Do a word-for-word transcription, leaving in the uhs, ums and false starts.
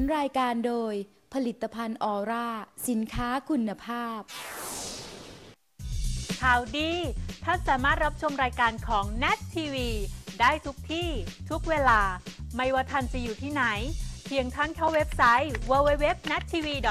รายการโดยผลิตภัณฑ์ออร่าสินค้าคุณภาพข่าวดีท่านสามารถรับชมรายการของ เน็ต ที วี ได้ทุกที่ทุกเวลาไม่ว่าท่านจะอยู่ที่ไหนเพียงท่านเข้าเว็บไซต์ ดับเบิลยู ดับเบิลยู ดับเบิลยู ดอท เน็ต ที วี